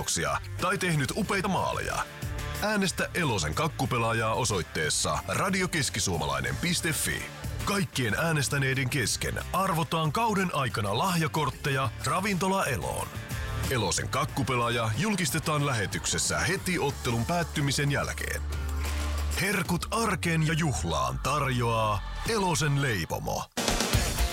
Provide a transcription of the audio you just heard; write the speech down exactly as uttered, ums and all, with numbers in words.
laukauksia tai tehnyt upeita maaleja. Äänestä Elosen kakkupelaajaa osoitteessa radiokeskisuomalainen piste fi. Kaikkien äänestäneiden kesken arvotaan kauden aikana lahjakortteja Ravintola Eloon. Elosen kakkupelaaja julkistetaan lähetyksessä heti ottelun päättymisen jälkeen. Herkut arkeen ja juhlaan tarjoaa Elosen leipomo.